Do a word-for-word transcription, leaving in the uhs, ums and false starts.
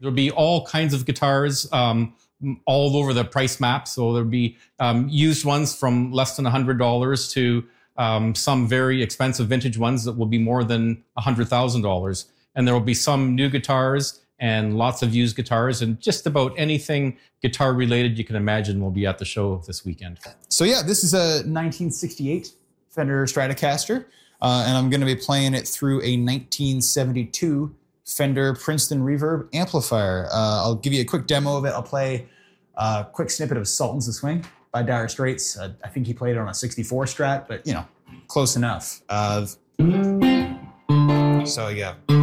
There'll be all kinds of guitars um, all over the price map. So there'll be um, used ones from less than one hundred dollars to um, some very expensive vintage ones that will be more than one hundred thousand dollars. And there will be some new guitars and lots of used guitars, and just about anything guitar related you can imagine will be at the show this weekend. So yeah, this is a nineteen sixty-eight Fender Stratocaster, uh, and I'm going to be playing it through a nineteen seventy-two Fender Princeton Reverb amplifier. Uh, I'll give you a quick demo of it. I'll play a quick snippet of Sultans of Swing by Dire Straits. Uh, I think he played it on a sixty-four Strat, but you know, close enough. Uh, so yeah.